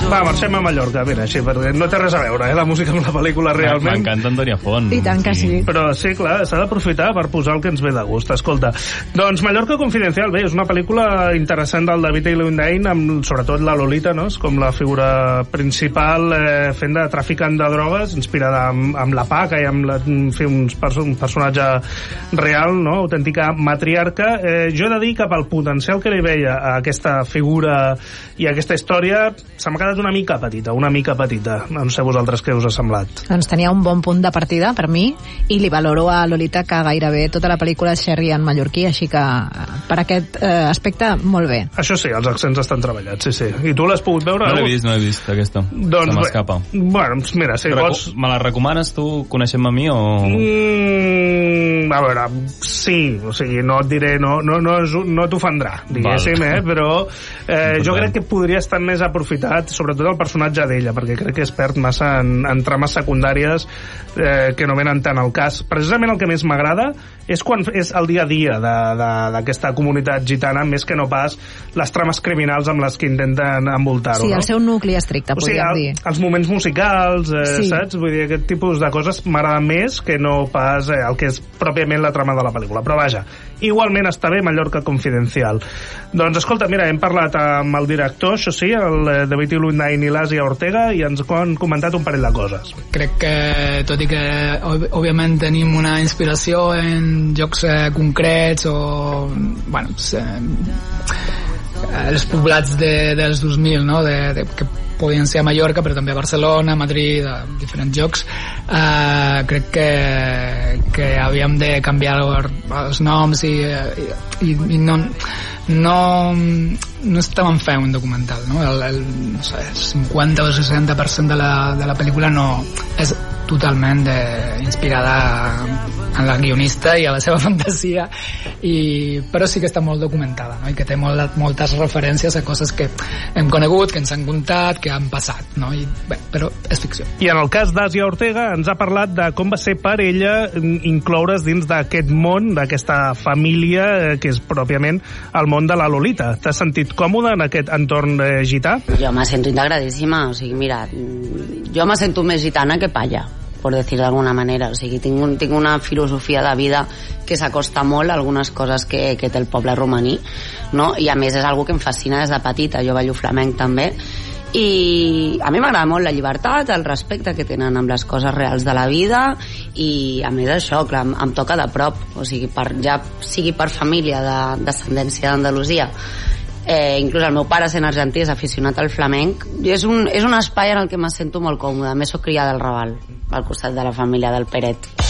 Va, marxem a Mallorca, mira, així, perquè no té res a veure, la música amb la pel·lícula realment. M'encanta Antònia Font. I tant que sí. Però sí, clar, s'ha d'aprofitar per posar el que ens ve de gust. Escolta, doncs Mallorca Confidencial, bé, és una pel·lícula interessant del David Eiluendain, amb sobretot la Lolita, no? És com la figura principal fent de traficant de drogues, inspirada amb la Paca i amb un personatge real, no? Autèntica matriarca. Jo he de dir que pel potencial que li veia a aquesta figura i a aquesta història se m'ha quedat una mica petita. No sé vosaltres què us ha semblat. Doncs tenia un bon punt de partida per mi i li valoro a Lolita que gairebé tota la pel·lícula és sherry en mallorquí, així que per aquest aspecte molt bé. Això sí, els accents estan treballats, sí. I tu l'has pogut veure? No l'he vist aquesta. Doncs se m'escapa. Bueno, mira, si vols... Me la recomanes tu, coneixem-me a mi o...? A veure, sí, o sigui, no et diré, no t'ofendrà, diguéssim, però jo crec que podria estar més aprofitat, sobretot el personatge d'ella, perquè crec que es perd massa en trames secundàries que no venen tant al cas. Precisament el que més m'agrada és quan és el dia a dia d'aquesta comunitat gitana, més que no pas les trames criminals amb les que intenten envoltar-ho. Sí, el seu nucli estricte, podríem dir. Els moments musicals, saps? Vull dir, aquest tipus de coses m'agrada més que no pas el que és pròpiament la trama de la pel·lícula. Però vaja, igualment està bé Mallorca Confidencial. Doncs escolta, mira, hem parlat amb el director, això sí, el David Eiluendain i l'Àsia Ortega, i ens han comentat un parell de coses. Crec que, tot i que òbviament tenim una inspiració en jocs concrets o els poblats dels 2000, no? Que podien ser a Mallorca, però també a Barcelona, a Madrid, a diferents jocs. Crec que havíem de canviar els noms i no estàvem fent un documental, no? El 50 o 60% de la pel·lícula no és totalment inspirada en la guionista i a la seva fantasia, però sí que està molt documentada, no? I que té moltes referències a coses que hem conegut, que ens han contat, que han passat, no? Però és ficció. I en el cas d'Àsia Ortega ens ha parlat de com va ser per ella incloure's dins d'aquest món, d'aquesta família que és pròpiament el món de la Lolita. T'has sentit còmode en aquest entorn gità? Jo me sento integradíssima, o sigui, mira, jo me sento més gitana que palla, por decir d'alguna manera. O sigui, tinc una filosofia de vida que s'acosta molt a algunes coses que té el poble romaní, no? I a més és algo que em fascina des de petita. Jo ballo flamenc també, i a mi m'agrada molt la llibertat, el respecte que tenen amb les coses reals de la vida, i a més això, clar, em toca de prop, o sigui, ja sigui per família de descendència d'Andalusia, inclús el meu pare, sent argentí, és aficionat al flamenc, i és un espai en el que me sento molt còmode. A més, soc criada al Raval, al costat de la família del Peret.